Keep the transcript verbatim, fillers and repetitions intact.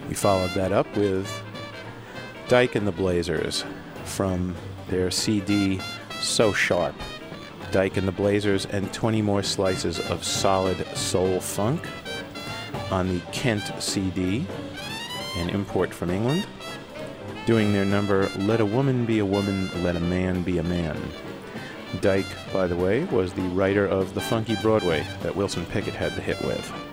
We followed that up with Dyke and the Blazers from their C D So Sharp. Dyke and the Blazers and twenty more slices of solid soul funk on the Kent C D, an import from England, doing their number Let a Woman Be a Woman, Let a Man Be a Man. Dyke, by the way, was the writer of The Funky Broadway that Wilson Pickett had the hit with.